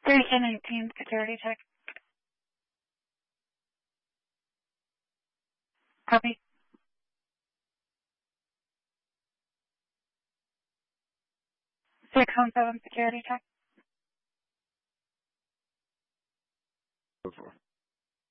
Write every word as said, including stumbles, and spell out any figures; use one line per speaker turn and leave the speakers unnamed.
Station nineteen, security check. Copy. six one seven, security check.
Before.